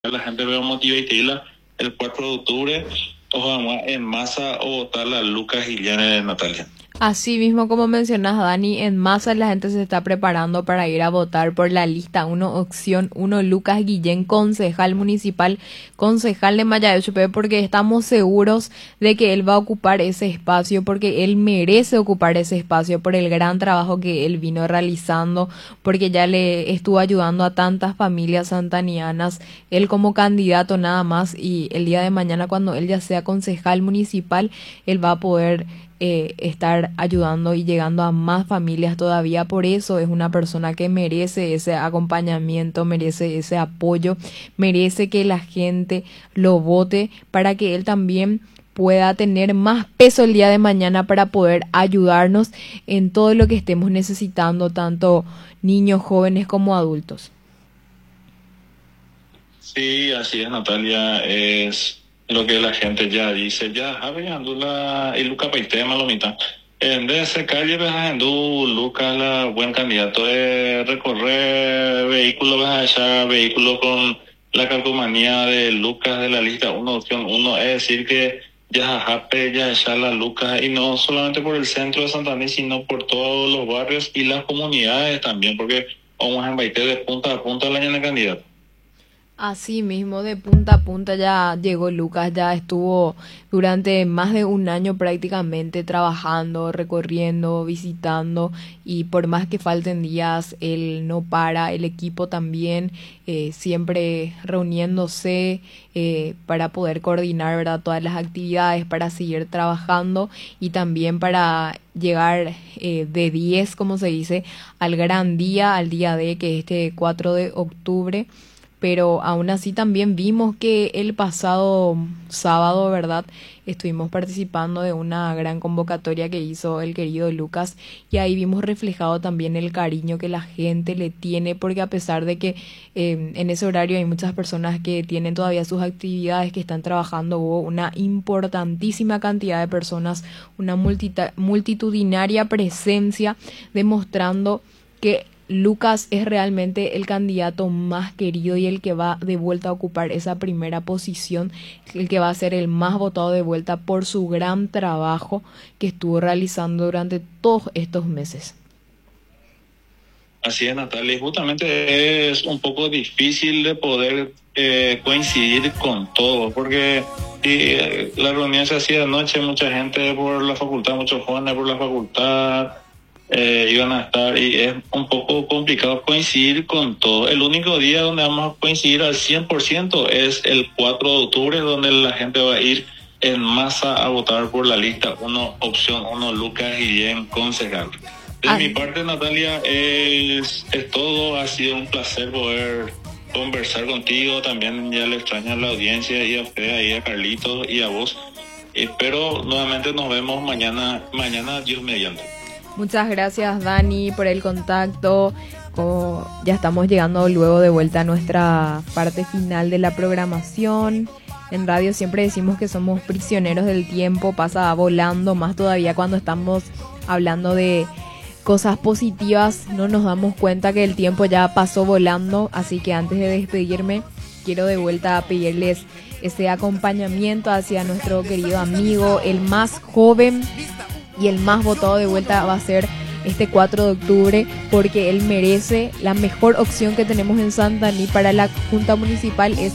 la gente vea motivada el 4 de octubre, o vamos en masa o votar a Lucas Guillén de Natalia. Así mismo como mencionas, Dani, en masa la gente se está preparando para ir a votar por la lista 1, opción 1, Lucas Guillén, concejal municipal, concejal de Mayagüez, porque estamos seguros de que él va a ocupar ese espacio, porque él merece ocupar ese espacio por el gran trabajo que él vino realizando, porque ya le estuvo ayudando a tantas familias santanianas, él como candidato nada más, y el día de mañana cuando él ya sea concejal municipal, él va a poder estar ayudando y llegando a más familias todavía. Por eso es una persona que merece ese acompañamiento, merece ese apoyo, merece que la gente lo vote para que él también pueda tener más peso el día de mañana para poder ayudarnos en todo lo que estemos necesitando, tanto niños, jóvenes como adultos. Sí, así es, Natalia, es lo que la gente ya dice, ya, la y Luca Paité, malomita. En vez de ser calle, Lucas, la buen candidato de recorrer vehículos, vas a echar vehículos con la calcomanía de Lucas de la lista 1, opción 1, es decir que ya jape, ya echar la Lucas, y no solamente por el centro de Santander, sino por todos los barrios y las comunidades también, porque vamos a Baité de punta a punta el año de candidato. Así mismo, de punta a punta ya llegó Lucas, ya estuvo durante más de un año prácticamente trabajando, recorriendo, visitando, y por más que falten días, él no para, el equipo también, siempre reuniéndose para poder coordinar, ¿verdad?, todas las actividades, para seguir trabajando y también para llegar de 10, como se dice, al gran día, al día D, que es este 4 de octubre. Pero aún así también vimos que el pasado sábado, ¿verdad?, estuvimos participando de una gran convocatoria que hizo el querido Lucas, y ahí vimos reflejado también el cariño que la gente le tiene, porque a pesar de que en ese horario hay muchas personas que tienen todavía sus actividades, que están trabajando, hubo una importantísima cantidad de personas, una multitudinaria presencia, demostrando que Lucas es realmente el candidato más querido y el que va de vuelta a ocupar esa primera posición, el que va a ser el más votado de vuelta por su gran trabajo que estuvo realizando durante todos estos meses. Así es, Natalia, y justamente es un poco difícil de poder coincidir con todo, porque la reunión se hacía de noche, mucha gente por la facultad, muchos jóvenes por la facultad, iban a estar, y es un poco complicado coincidir con todo. El único día donde vamos a coincidir al 100% es el 4 de octubre, donde la gente va a ir en masa a votar por la lista 1, opción 1, Lucas Guillén, concejal. De mi parte, Natalia, es todo. Ha sido un placer poder conversar contigo. También ya le extraño a la audiencia y a usted, ahí a Carlitos y a vos. Pero nuevamente nos vemos mañana, Dios mediante. Muchas gracias, Dani, por el contacto. Ya estamos llegando luego de vuelta a nuestra parte final de la programación. En radio siempre decimos que somos prisioneros del tiempo, pasa volando, más todavía cuando estamos hablando de cosas positivas, no nos damos cuenta que el tiempo ya pasó volando. Así que antes de despedirme, quiero de vuelta pedirles ese acompañamiento hacia nuestro querido amigo, el más joven y el más votado de vuelta va a ser este 4 de octubre, porque él merece. La mejor opción que tenemos en Santander para la Junta Municipal es